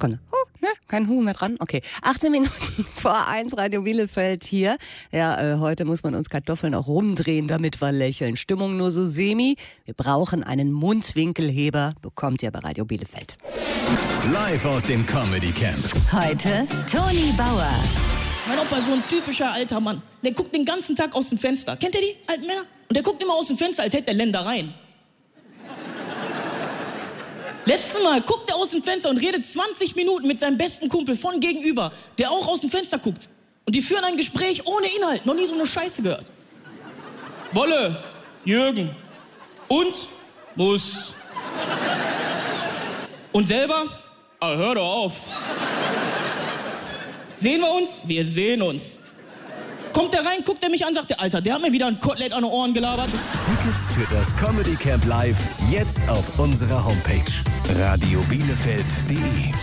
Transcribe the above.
Sekunde. Kein Hu mehr dran? Okay. 18 Minuten vor 1, Radio Bielefeld hier. Ja, heute muss man uns Kartoffeln auch rumdrehen, damit wir lächeln. Stimmung nur so semi. Wir brauchen einen Mundwinkelheber. Bekommt ihr bei Radio Bielefeld. Live aus dem Comedy Camp. Heute Toni Bauer. Mein Opa ist so ein typischer alter Mann. Der guckt den ganzen Tag aus dem Fenster. Kennt ihr die alten Männer? Und der guckt immer aus dem Fenster, als hätte er Ländereien. Letztes Mal guckt er aus dem Fenster und redet 20 Minuten mit seinem besten Kumpel von gegenüber, der auch aus dem Fenster guckt. Und die führen ein Gespräch ohne Inhalt. Noch nie so eine Scheiße gehört. Wolle, Jürgen und Bus. Und selber? Ah, hör doch auf. Sehen wir uns? Wir sehen uns. Kommt der rein, guckt er mich an, sagt der Alter, der hat mir wieder ein Kotelett an den Ohren gelabert. Tickets für das Comedy Camp Live jetzt auf unserer Homepage radiobielefeld.de.